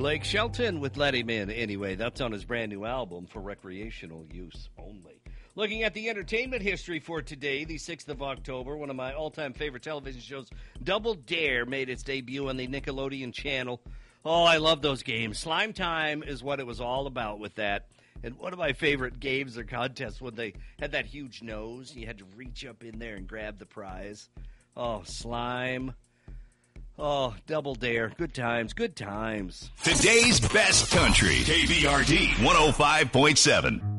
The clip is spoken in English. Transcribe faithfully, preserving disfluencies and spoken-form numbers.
Blake Shelton with Let Him In. Anyway, that's on his brand new album for recreational use only. Looking at the entertainment history for today, the sixth of October, one of my all-time favorite television shows, Double Dare, made its debut on the Nickelodeon channel. Oh, I love those games. Slime Time is what it was all about with that. And one of my favorite games or contests when they had that huge nose. You had to reach up in there and grab the prize. Oh, slime. Oh, Double Dare. Good times, good times. Today's best country. K B R D one oh five point seven.